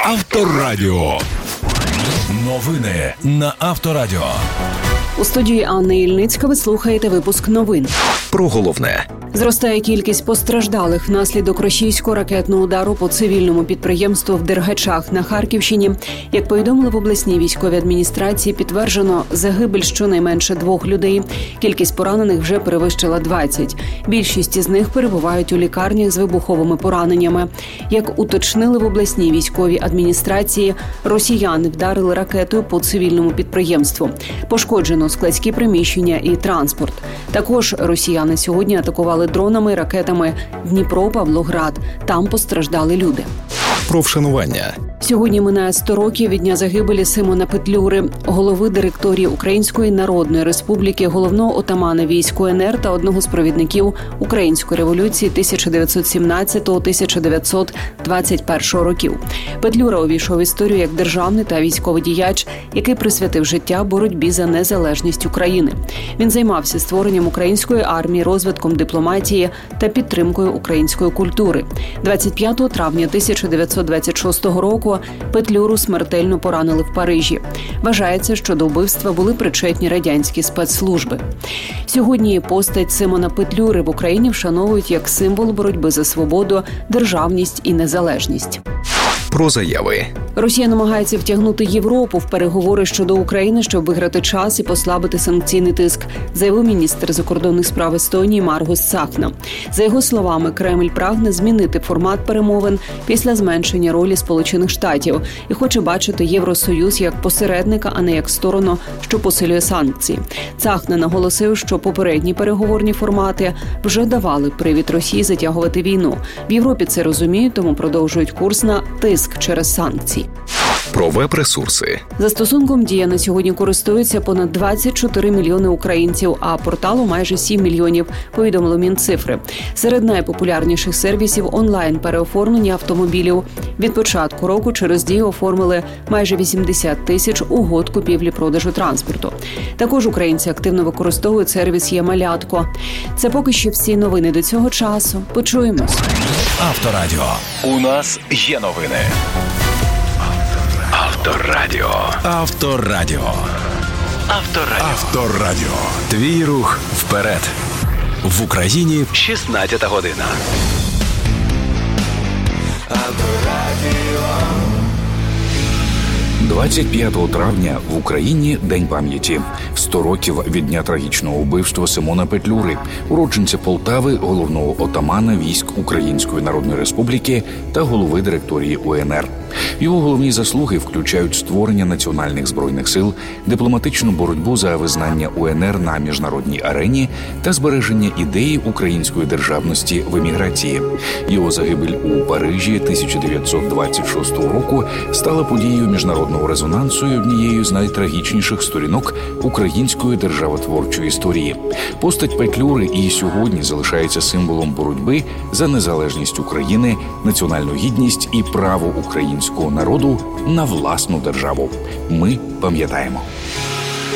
Авторадіо. Новини на Авторадіо. У студії Анни Ільницька ви слухаєте випуск новин. Про головне. Зростає кількість постраждалих внаслідок російського ракетного удару по цивільному підприємству в Дергачах на Харківщині. Як повідомили в обласній військовій адміністрації, підтверджено загибель щонайменше 2 людей. Кількість поранених вже перевищила 20. Більшість із них перебувають у лікарнях з вибуховими пораненнями. Як уточнили в обласній військовій адміністрації, росіяни вдарили ракетою по цивільному підприємству. Пошкоджено складські приміщення і транспорт. Також росіяни сьогодні атакували дронами і ракетами Дніпро-Павлоград. Там постраждали люди. Про вшанування. Сьогодні минає 100 років від дня загибелі Симона Петлюри, голови директорії Української Народної Республіки, головного отамана військ УНР та одного з провідників Української революції 1917-1921 років. Петлюра увійшов в історію як державний та військовий діяч, який присвятив життя боротьбі за незалежність України. Він займався створенням української армії, розвитком дипломатії та підтримкою української культури. 25 травня 1926 року Петлюру смертельно поранили в Парижі. Вважається, що до вбивства були причетні радянські спецслужби. Сьогодні постать Симона Петлюри в Україні вшановують як символ боротьби за свободу, державність і незалежність. Про заяви. Росія намагається втягнути Європу в переговори щодо України, щоб виграти час і послабити санкційний тиск, заявив міністр закордонних справ Естонії Маргус Цахна. За його словами, Кремль прагне змінити формат перемовин після зменшення ролі Сполучених Штатів і хоче бачити Євросоюз як посередника, а не як сторону, що посилює санкції. Цахна наголосив, що попередні переговорні формати вже давали привід Росії затягувати війну. В Європі це розуміють, тому продовжують курс на тиск через санкції. Про веб-ресурси. Застосунком «Дія» на сьогодні користуються понад 24 мільйони українців, а порталу майже 7 мільйонів, повідомило Мінцифри. Серед найпопулярніших сервісів онлайн-переоформлення автомобілів. Від початку року через «Дію» оформили майже 80 тисяч угод купівлі-продажу транспорту. Також українці активно використовують сервіс «Є-малятко». Це поки що всі новини до цього часу. Почуємось. Авторадіо. У нас є новини. Авторадіо. Авторадіо. Авторадіо. Авторадіо. Твій рух вперед. В Україні 16 година. Авторадіо. 25 травня в Україні День пам'яті. 100 років від дня трагічного вбивства Симона Петлюри, уродженця Полтави, головного отамана військ Української Народної Республіки та голови директорії УНР. Його головні заслуги включають створення національних збройних сил, дипломатичну боротьбу за визнання УНР на міжнародній арені та збереження ідеї української державності в еміграції. Його загибель у Парижі 1926 року стала подією міжнародного резонансу і однією з найтрагічніших сторінок української державотворчої історії. Постать Петлюри і сьогодні залишається символом боротьби за незалежність України, національну гідність і право українського народу на власну державу. Ми пам'ятаємо.